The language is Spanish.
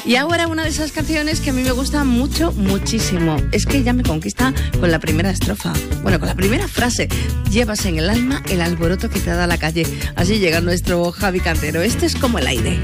Y ahora una de esas canciones que a mí me gusta mucho, muchísimo. Es que ya me conquista con la primera estrofa. Bueno, con la primera frase. Llevas en el alma el alboroto que te da la calle. Así llega nuestro Javi Cantero. Este es como el aire.